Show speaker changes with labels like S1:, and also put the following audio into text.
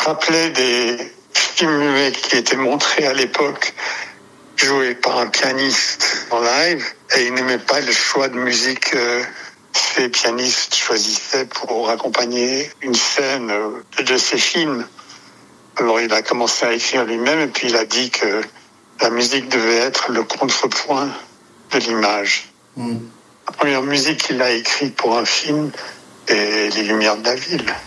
S1: rappelait des films muets qui étaient montrés à l'époque, joués par un pianiste en live, et il n'aimait pas le choix de musique que ces pianistes choisissaient pour accompagner une scène de ces films. Alors il a commencé à écrire lui-même et puis il a dit que la musique devait être le contrepoint de l'image. La première musique qu'il a écrite pour un film est Les Lumières de la ville.